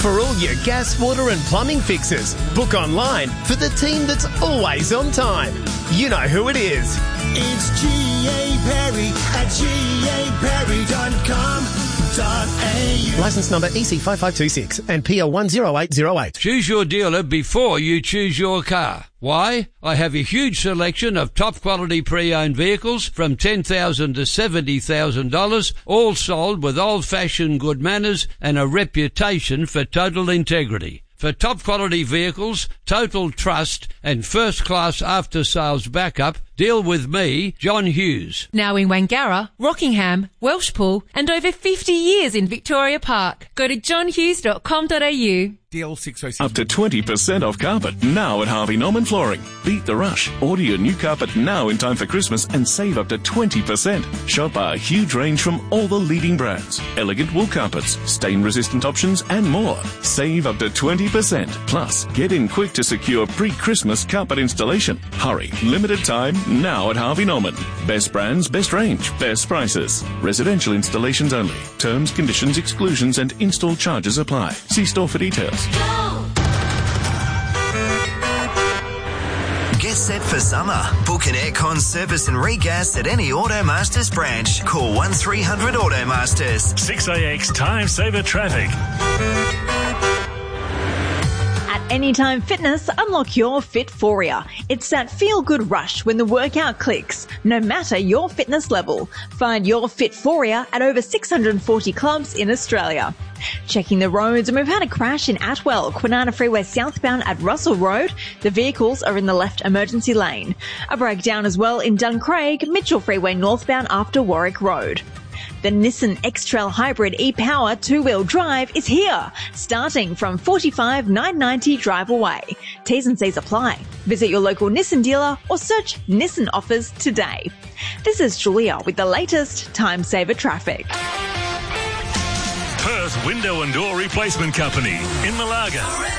For all your gas, water and plumbing fixes, book online for the team that's always on time. You know who it is. It's G.A. Perry at gaperry.com.au. Licence number EC5526 and PL 10808. Choose your dealer before you choose your car. Why? I have a huge selection of top quality pre-owned vehicles from $10,000 to $70,000, all sold with old-fashioned good manners and a reputation for total integrity. For top quality vehicles, total trust and first class after sales backup, deal with me, John Hughes. Now in Wangara, Rockingham, Welshpool and over 50 years in Victoria Park. Go to johnhughes.com.au. DL606. Up to 20% off carpet now at Harvey Norman Flooring. Beat the rush. Order your new carpet now in time for Christmas and save up to 20%. Shop our huge range from all the leading brands. Elegant wool carpets, stain-resistant options and more. Save up to 20%. Plus, get in quick to secure pre-Christmas carpet installation. Hurry. Limited time now at Harvey Norman. Best brands, best range, best prices. Residential installations only. Terms, conditions, exclusions and install charges apply. See store for details. Get set for summer. Book an aircon service and regas at any Automasters branch. Call 1300 Automasters. 6AX Time Saver Traffic. At Anytime Fitness, unlock your Fitphoria. It's that feel-good rush when the workout clicks, no matter your fitness level. Find your Fitphoria at over 640 clubs in Australia. Checking the roads, and we've had a crash in Atwell, Kwinana Freeway southbound at Russell Road. The vehicles are in the left emergency lane. A breakdown as well in Duncraig, Mitchell Freeway northbound after Warwick Road. The Nissan X-Trail Hybrid e-Power two-wheel drive is here, starting from $45,990 drive away. T's and C's apply. Visit your local Nissan dealer or search Nissan offers today. This is Julia with the latest Time Saver traffic. Perth Window and Door Replacement Company in Malaga.